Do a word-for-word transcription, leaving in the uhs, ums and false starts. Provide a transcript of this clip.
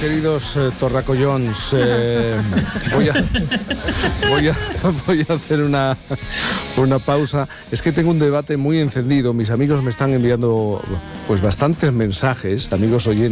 queridos eh, torracollons. Eh, voy, a, voy, a, voy a hacer una, una pausa. Es que tengo un debate muy encendido. Mis amigos me están enviando pues bastantes mensajes, amigos oyentes.